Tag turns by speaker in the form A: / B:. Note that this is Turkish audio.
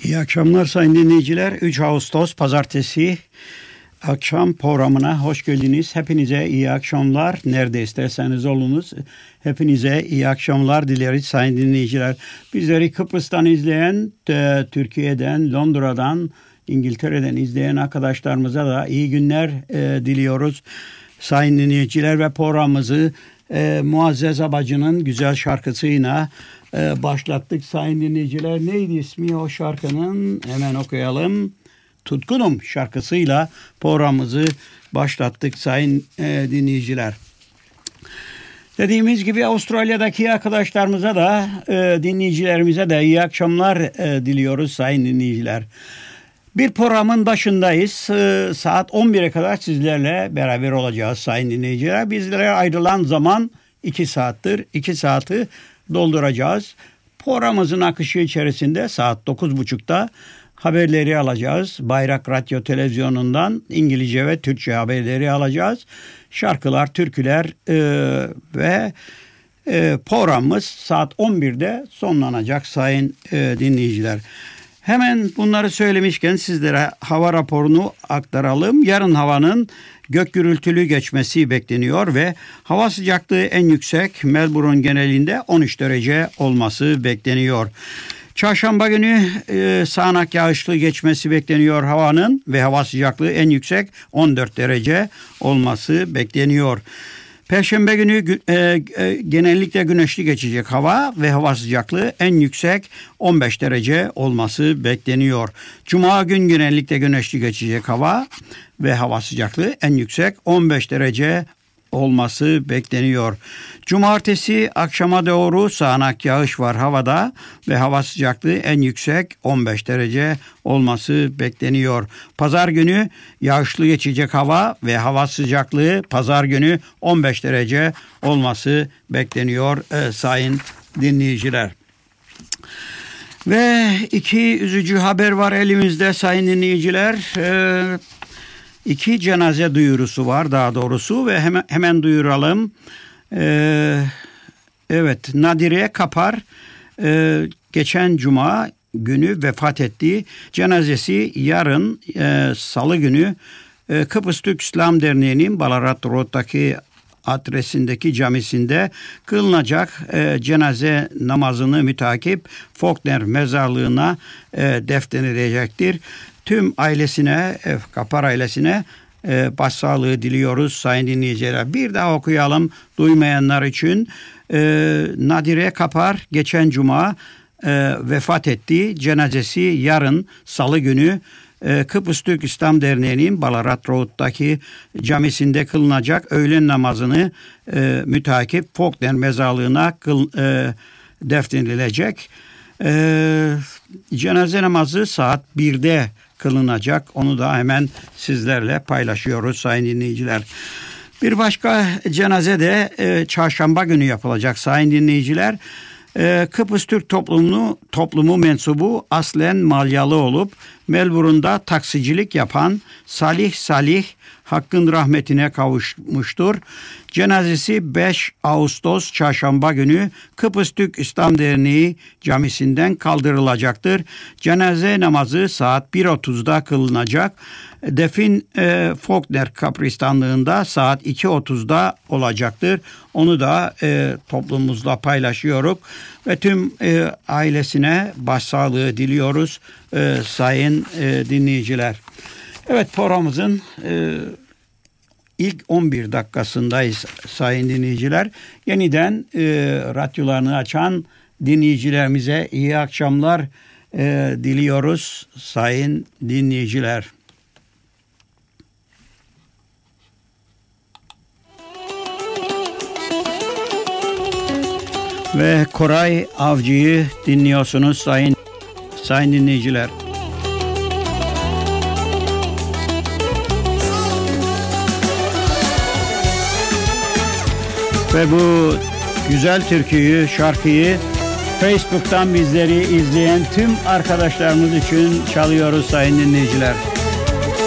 A: İyi akşamlar sayın dinleyiciler. 3 Ağustos Pazartesi akşam programına hoş geldiniz. Hepinize iyi akşamlar. Nerede isterseniz olunuz. Hepinize iyi akşamlar dileriz sayın dinleyiciler. Bizleri Kıbrıs'tan izleyen, Türkiye'den, Londra'dan, İngiltere'den izleyen arkadaşlarımıza da iyi günler diliyoruz. Sayın dinleyiciler ve programımızı Muazzez Abacı'nın güzel şarkısıyla başlattık sayın dinleyiciler. Neydi ismi o şarkının? Hemen okuyalım. Tutkunum şarkısıyla programımızı başlattık sayın dinleyiciler. Dediğimiz gibi Avustralya'daki arkadaşlarımıza da dinleyicilerimize de iyi akşamlar diliyoruz sayın dinleyiciler. Bir programın başındayız. Saat 11'e kadar sizlerle beraber olacağız sayın dinleyiciler. Bizlere ayrılan zaman 2 saattir. 2 saati dolduracağız. Programımızın akışı içerisinde saat 9.30'da haberleri alacağız. Bayrak Radyo Televizyonu'ndan İngilizce ve Türkçe haberleri alacağız. Şarkılar, türküler ve programımız saat 11'de sonlanacak sayın dinleyiciler. Hemen bunları söylemişken sizlere hava raporunu aktaralım. Yarın havanın gök gürültülü geçmesi bekleniyor ve hava sıcaklığı en yüksek Melbourne genelinde 13 derece olması bekleniyor. Çarşamba günü sağanak yağışlı geçmesi bekleniyor havanın ve hava sıcaklığı en yüksek 14 derece olması bekleniyor. Perşembe günü genellikle güneşli geçecek hava ve hava sıcaklığı en yüksek 15 derece olması bekleniyor. Cuma gün genellikle güneşli geçecek hava ve hava sıcaklığı en yüksek 15 derece olması bekleniyor. Cumartesi akşama doğru sağanak yağış var havada ve hava sıcaklığı en yüksek 15 derece olması bekleniyor. Pazar günü yağışlı geçecek hava ve hava sıcaklığı pazar günü 15 derece olması bekleniyor sayın dinleyiciler. Ve 2 üzücü haber var elimizde sayın dinleyiciler. 2 cenaze duyurusu var daha doğrusu ve hemen duyuralım. Evet, Nadire Kapar geçen cuma günü vefat etti. Cenazesi yarın salı günü Kıbrıs Türk İslam Derneği'nin Ballarat Road'daki adresindeki camisinde kılınacak. Cenaze namazını mütakip Faulkner mezarlığına defnedilecektir. Tüm ailesine, Kapar ailesine başsağlığı diliyoruz sayın dinleyiciler. Bir daha okuyalım duymayanlar için. Nadire Kapar geçen cuma vefat etti. Cenazesi yarın salı günü Kıbrıs Türk İslam Derneği'nin Ballarat Road'daki camisinde kılınacak öğlen namazını mütakip Faulkner mezarlığına defnedilecek. Cenaze namazı saat 1'de kılınacak. Onu da hemen sizlerle paylaşıyoruz sayın dinleyiciler. Bir başka cenaze de çarşamba günü yapılacak sayın dinleyiciler. Kıbrıs Türk toplumu mensubu aslen Malyalı olup Melbourne'da taksicilik yapan Salih Hakk'ın rahmetine kavuşmuştur. Cenazesi 5 Ağustos çarşamba günü Kıbrıs Türk İslam Derneği camisinden kaldırılacaktır. Cenaze namazı saat 1.30'da kılınacak. Defin Faulkner kabristanlığında saat 2.30'da olacaktır. Onu da toplumumuzla paylaşıyoruz ve tüm ailesine başsağlığı diliyoruz sayın dinleyiciler. Evet, programımızın ilk 11 dakikasındayız sayın dinleyiciler. Yeniden radyolarını açan dinleyicilerimize iyi akşamlar diliyoruz sayın dinleyiciler. Ve Koray Avcı'yı dinliyorsunuz sayın dinleyiciler. Ve bu güzel türküyü, şarkıyı Facebook'tan bizleri izleyen tüm arkadaşlarımız için çalıyoruz sayın dinleyiciler.